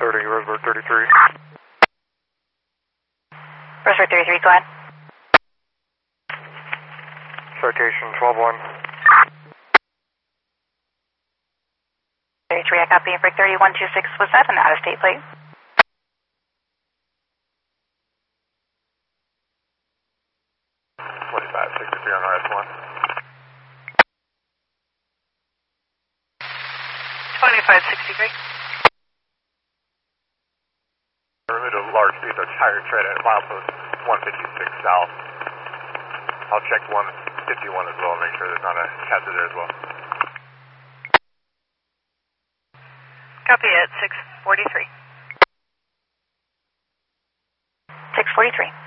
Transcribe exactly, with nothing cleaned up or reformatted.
thirty, Roseburg thirty-three. Roseburg thirty-three, go ahead. Citation twelve one. thirty-three, I copy. For thirty-one twenty-six, was that an out-of-state plate? twenty-five sixty-three on R S one. twenty-five sixty-three. I removed a large piece of tire tread at milepost one fifty-six south. I'll check one fifty-one as well, make sure there's not a chassis there as well. Copy at six forty-three. six forty-three.